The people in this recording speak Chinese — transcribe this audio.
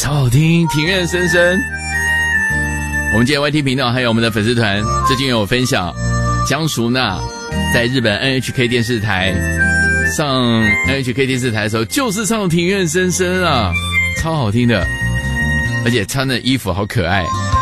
超好听，庭院深深。我们今天 YT 频道还有我们的粉丝团最近有分享江淑娜在日本 NHK 电视台上 NHK 电视台的时候就是唱庭院深深啊，超好听的，而且穿的衣服好可爱，